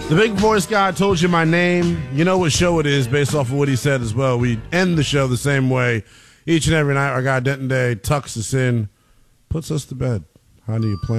The big voice guy told you my name. You know what show it is based off of what he said as well. We end the show the same way each and every night. Our guy Denton Day tucks us in, puts us to bed. How do you plan?